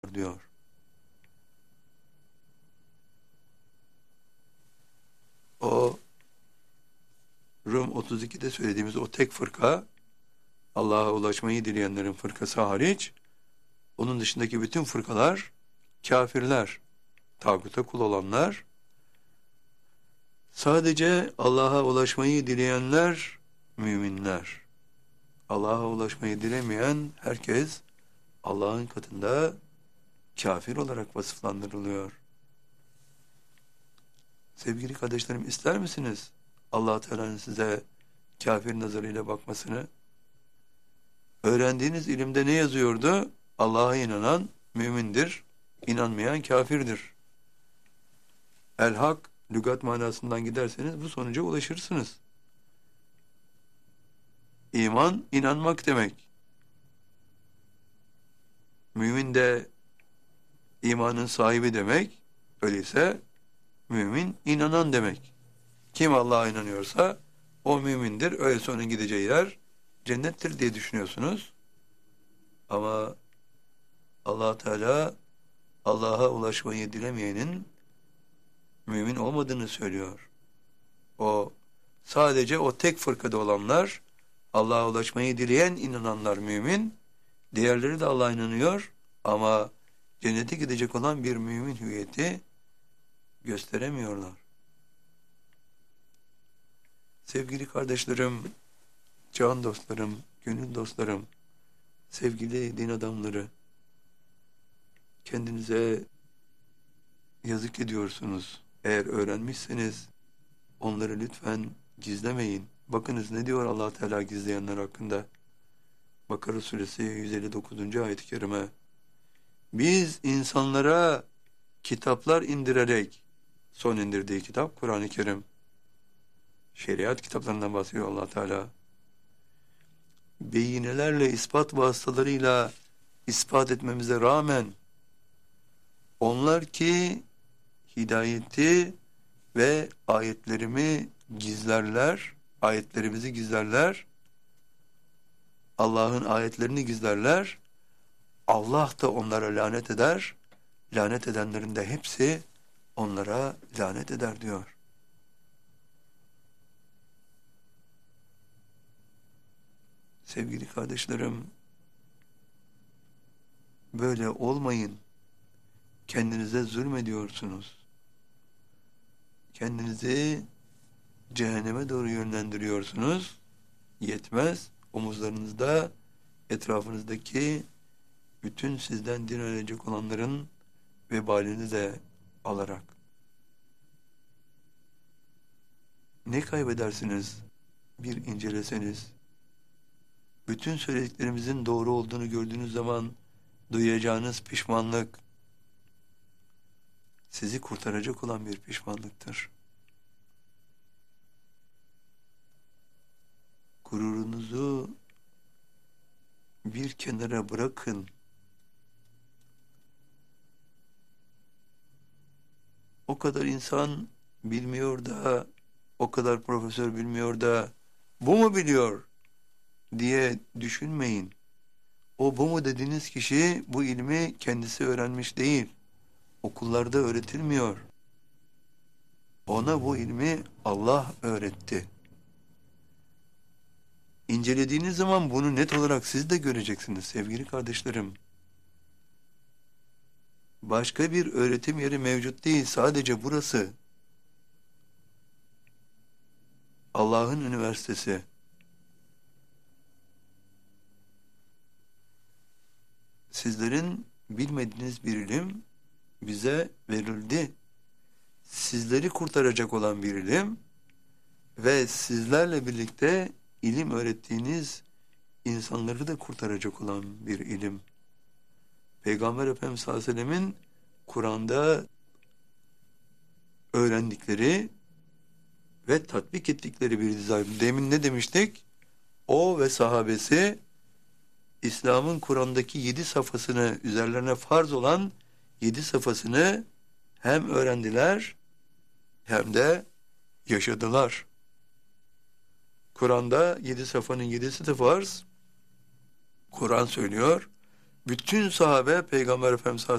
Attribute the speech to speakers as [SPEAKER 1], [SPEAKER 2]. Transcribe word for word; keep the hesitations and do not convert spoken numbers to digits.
[SPEAKER 1] diyor. O Rum otuz ikide söylediğimiz o tek fırka, Allah'a ulaşmayı dileyenlerin fırkası hariç, onun dışındaki bütün fırkalar kafirler, tağuta kul olanlar. Sadece Allah'a ulaşmayı dileyenler müminler. Allah'a ulaşmayı dilemeyen herkes Allah'ın katında kafir olarak vasıflandırılıyor. Sevgili kardeşlerim, ister misiniz Allah Teala'nın size kafir nazarıyla bakmasını? Öğrendiğiniz ilimde ne yazıyordu? Allah'a inanan mümindir, inanmayan kafirdir. El-Hak lügat manasından giderseniz bu sonuca ulaşırsınız. İman, inanmak demek. Mümin de imanın sahibi demek. Öyleyse mümin, inanan demek. Kim Allah'a inanıyorsa o mümindir. Öyleyse onun gideceği yer cennettir diye düşünüyorsunuz. Ama Allah Teala Allah'a ulaşmayı dilemeyenin mümin olmadığını söylüyor. O sadece o tek fırkada olanlar, Allah'a ulaşmayı dileyen inananlar mümin, diğerleri de Allah'a inanıyor ama cennete gidecek olan bir mümin hüviyeti gösteremiyorlar. Sevgili kardeşlerim, can dostlarım, gönül dostlarım, sevgili din adamları, kendinize yazık ediyorsunuz. Eğer öğrenmişseniz onları lütfen gizlemeyin. Bakınız ne diyor Allah Teala gizleyenler hakkında. Bakara suresi yüz elli dokuzuncu ayet-i kerime. Biz insanlara kitaplar indirerek, son indirdiği kitap Kur'an-ı Kerim, şeriat kitaplarından bahsediyor Allah Teala. Beyinelerle, ispat vasıtalarıyla ispat etmemize rağmen onlar ki hidayeti ve ayetlerimi gizlerler, ayetlerimizi gizlerler, Allah'ın ayetlerini gizlerler, Allah da onlara lanet eder, lanet edenlerin de hepsi onlara lanet eder diyor. Sevgili kardeşlerim, böyle olmayın. Kendinize zulmediyorsunuz. Kendinizi cehenneme doğru yönlendiriyorsunuz. Yetmez, omuzlarınızda etrafınızdaki bütün sizden din öğrenecek olanların vebalini de alarak. Ne kaybedersiniz bir inceleseniz? Bütün söylediklerimizin doğru olduğunu gördüğünüz zaman duyacağınız pişmanlık sizi kurtaracak olan bir pişmanlıktır. Gururunuzu bir kenara bırakın. O kadar insan bilmiyor da, o kadar profesör bilmiyor da, bu mu biliyor diye düşünmeyin. O bu mu dediğiniz kişi bu ilmi kendisi öğrenmiş değil. Okullarda öğretilmiyor. Ona bu ilmi Allah öğretti. İncelediğiniz zaman bunu net olarak siz de göreceksiniz sevgili kardeşlerim. Başka bir öğretim yeri mevcut değil, sadece burası. Allah'ın üniversitesi. Sizlerin bilmediğiniz bir ilim bize verildi. Sizleri kurtaracak olan bir ilim ve sizlerle birlikte ilim öğrettiğiniz insanları da kurtaracak olan bir ilim. Peygamber Efendimiz sallallahu aleyhi ve sellemin Kur'an'da öğrendikleri ve tatbik ettikleri bir dizayn. Demin ne demiştik? O ve sahabesi İslam'ın Kur'an'daki yedi safhasını, üzerlerine farz olan yedi safhasını hem öğrendiler hem de yaşadılar. Kur'an'da yedi safhanın yedisi de farz. Kur'an söylüyor. Bütün sahabe Peygamber Efendimiz